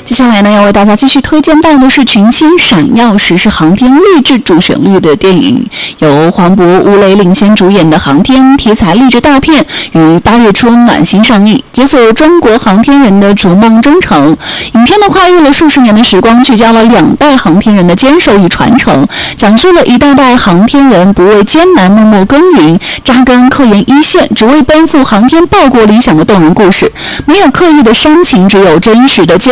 接下来呢，要为大家继续推荐到的是群星闪耀时是航天励志主旋律的电影，由黄渤、吴磊领衔主演的航天题材励志大片，于8月初暖心上映，解锁中国航天人的逐梦征程。影片呢跨越了数十年的时光，聚焦了2代航天人的坚守与传承，讲述了一代代航天人不畏艰难默默耕耘，扎根科研一线，只为奔赴航天报国理想的动人故事。没有刻意的煽情，只有真实的坚